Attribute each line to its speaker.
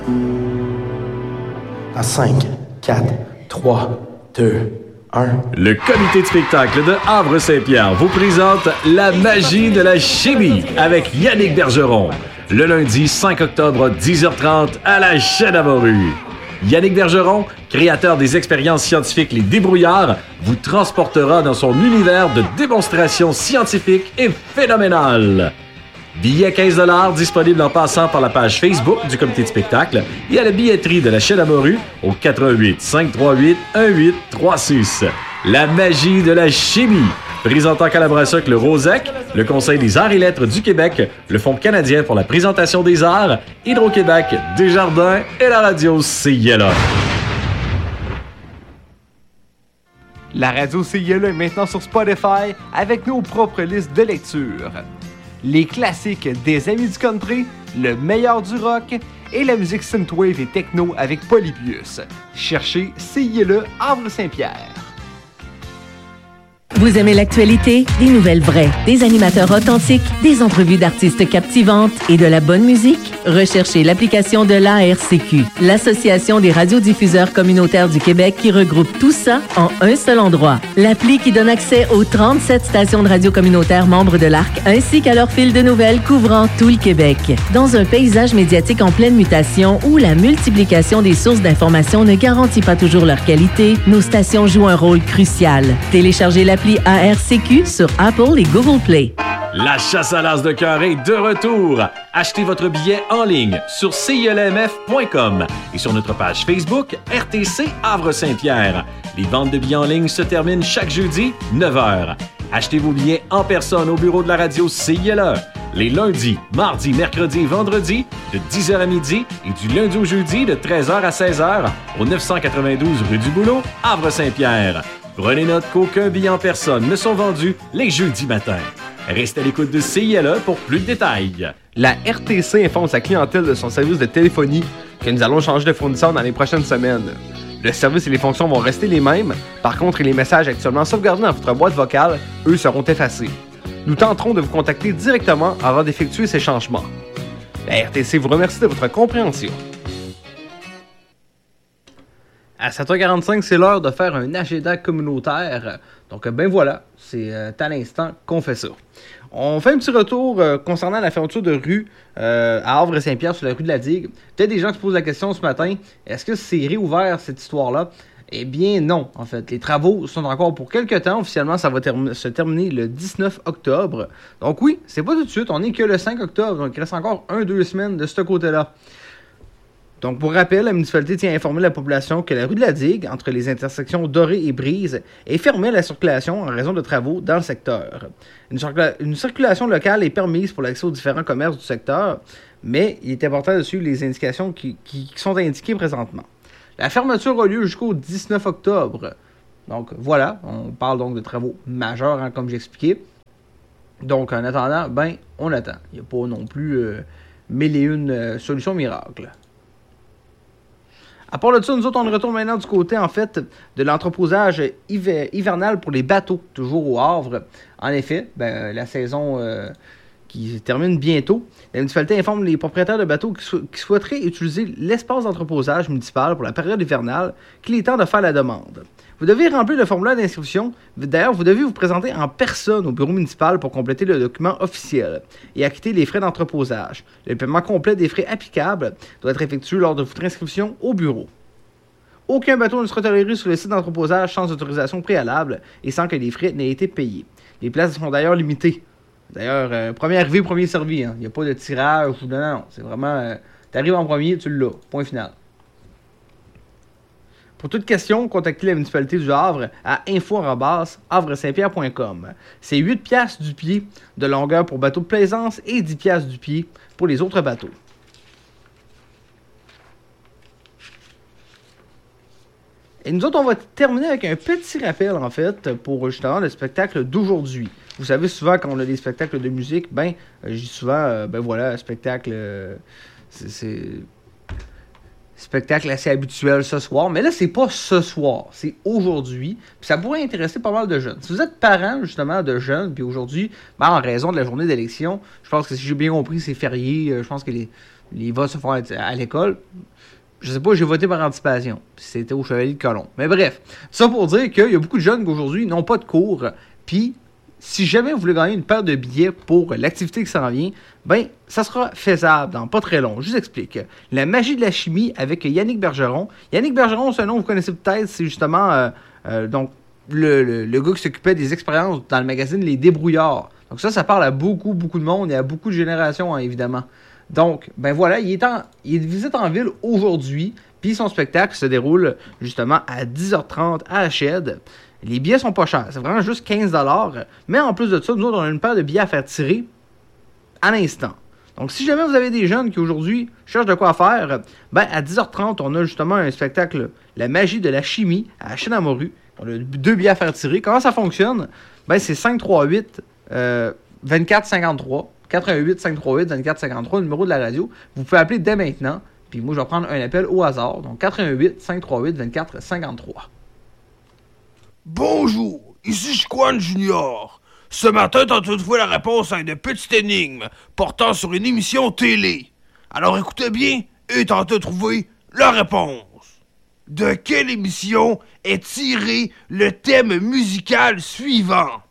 Speaker 1: À 5, 4, 3, 2, 1.
Speaker 2: Le comité de spectacle de Havre-Saint-Pierre vous présente La magie de la chimie avec Yannick Bergeron. Le lundi 5 octobre, 10h30 à la Chêne-Amoru. Yannick Bergeron, créateur des expériences scientifiques Les Débrouillards, vous transportera dans son univers de démonstrations scientifiques et phénoménales. Billets 15$ disponibles en passant par la page Facebook du comité de spectacle et à la billetterie de la Chêne-Amoru au 88 538 1836. La magie de la chimie. Présentant en collaboration avec le Rosec, le Conseil des arts et lettres du Québec, le Fonds canadien pour la présentation des arts, Hydro-Québec, Desjardins et la radio CILA.
Speaker 3: La radio CILA est maintenant sur Spotify avec nos propres listes de lecture. Les classiques des amis du country, le meilleur du rock et la musique synthwave et techno avec Polybius. Cherchez CILA Havre-Saint-Pierre.
Speaker 4: Vous aimez l'actualité? Des nouvelles vraies, des animateurs authentiques, des entrevues d'artistes captivantes et de la bonne musique? Recherchez l'application de l'ARCQ, l'Association des radiodiffuseurs communautaires du Québec qui regroupe tout ça en un seul endroit. L'appli qui donne accès aux 37 stations de radio communautaires membres de l'ARC ainsi qu'à leur fil de nouvelles couvrant tout le Québec. Dans un paysage médiatique en pleine mutation où la multiplication des sources d'informations ne garantit pas toujours leur qualité, nos stations jouent un rôle crucial. Téléchargez l'appli ARCQ sur Apple et Google Play.
Speaker 2: La chasse à l'as de cœur est de retour. Achetez votre billet en ligne sur cilmf.com et sur notre page Facebook RTC Havre-Saint-Pierre. Les ventes de billets en ligne se terminent chaque jeudi, 9h. Achetez vos billets en personne au bureau de la radio CILA. Les lundis, mardis, mercredis et vendredis de 10h à midi et du lundi au jeudi de 13h à 16h au 992 rue du Boulot, Havre-Saint-Pierre. Prenez note qu'aucun billet en personne ne sont vendus les jeudis matins. Restez à l'écoute de CILA pour plus de détails.
Speaker 3: La RTC informe sa clientèle de son service de téléphonie que nous allons changer de fournisseur dans les prochaines semaines. Le service et les fonctions vont rester les mêmes. Par contre, les messages actuellement sauvegardés dans votre boîte vocale, eux, seront effacés. Nous tenterons de vous contacter directement avant d'effectuer ces changements. La RTC vous remercie de votre compréhension. À 7h45, c'est l'heure de faire un agenda communautaire. Donc, ben voilà, c'est à l'instant qu'on fait ça. On fait un petit retour concernant la fermeture de rue à Havre-Saint-Pierre sur la rue de la Digue. Peut-être des gens qui se posent la question ce matin, est-ce que c'est réouvert cette histoire-là? Eh bien non, en fait. Les travaux sont encore pour quelques temps. Officiellement, ça va se terminer le 19 octobre. Donc oui, c'est pas tout de suite. On n'est que le 5 octobre. Donc il reste encore 1-2 semaines de ce côté-là. Donc, pour rappel, la municipalité tient à informer la population que la rue de la Digue, entre les intersections Dorée et Brise, est fermée à la circulation en raison de travaux dans le secteur. Une circulation locale est permise pour l'accès aux différents commerces du secteur, mais il est important de suivre les indications qui sont indiquées présentement. La fermeture a lieu jusqu'au 19 octobre. Donc, voilà, on parle donc de travaux majeurs, comme j'expliquais. Donc, en attendant, ben, on attend. Il n'y a pas non plus mille et une solutions miracles. À part de ça, nous autres, on retourne maintenant du côté, en fait, de l'entreposage hivernal pour les bateaux, toujours au Havre. En effet, la saison qui se termine bientôt, la municipalité informe les propriétaires de bateaux qui souhaiteraient utiliser l'espace d'entreposage municipal pour la période hivernale qu'il est temps de faire la demande. Vous devez remplir le formulaire d'inscription. D'ailleurs, vous devez vous présenter en personne au bureau municipal pour compléter le document officiel et acquitter les frais d'entreposage. Le paiement complet des frais applicables doit être effectué lors de votre inscription au bureau. Aucun bateau ne sera toléré sur le site d'entreposage sans autorisation préalable et sans que les frais n'aient été payés. Les places sont d'ailleurs limitées. D'ailleurs, premier arrivé, premier servi. Il n'y a pas de tirage. Non. C'est vraiment... tu arrives en premier, tu l'as. Point final. Pour toute question, contactez la municipalité du Havre à info@havresaintpierre.com. C'est 8$ du pied de longueur pour bateau de plaisance et 10$ du pied pour les autres bateaux. Et nous autres, on va terminer avec un petit rappel, en fait, pour justement le spectacle d'aujourd'hui. Vous savez, souvent, quand on a des spectacles de musique, je dis souvent, spectacle, c'est spectacle assez habituel ce soir. Mais là, c'est pas ce soir, c'est aujourd'hui. Puis ça pourrait intéresser pas mal de jeunes. Si vous êtes parent, justement, de jeunes, puis aujourd'hui, en raison de la journée d'élection, je pense que si j'ai bien compris, c'est férié. Je pense que les votes se font à l'école. Je sais pas, j'ai voté par anticipation. C'était au Chevalier de Colomb. Mais bref, ça pour dire qu'il y a beaucoup de jeunes qui aujourd'hui n'ont pas de cours. Puis, si jamais vous voulez gagner une paire de billets pour l'activité qui s'en vient, ben, ça sera faisable dans pas très long. Je vous explique. La magie de la chimie avec Yannick Bergeron. Yannick Bergeron, c'est un nom que vous connaissez peut-être. C'est justement donc le gars qui s'occupait des expériences dans le magazine Les Débrouillards. Donc ça parle à beaucoup de monde et à beaucoup de générations, hein, évidemment. Donc, ben voilà, il est de visite en ville aujourd'hui, puis son spectacle se déroule justement à 10h30 à la Shed. Les billets sont pas chers, c'est vraiment juste 15$, mais en plus de ça, nous autres, on a une paire de billets à faire tirer à l'instant. Donc, si jamais vous avez des jeunes qui aujourd'hui cherchent de quoi faire, ben à 10h30, on a justement un spectacle, La magie de la chimie, à la Chaîne à Morue. On a 2 billets à faire tirer. Comment ça fonctionne? Ben, c'est 538 2453. 88 538 24 53, le numéro de la radio. Vous pouvez appeler dès maintenant. Puis moi, je vais prendre un appel au hasard. Donc, 88 538 24 53.
Speaker 5: Bonjour, ici Chiquan Junior. Ce matin, tentez de trouver la réponse à une petite énigme portant sur une émission télé. Alors écoutez bien et tentez de trouver la réponse. De quelle émission est tiré le thème musical suivant?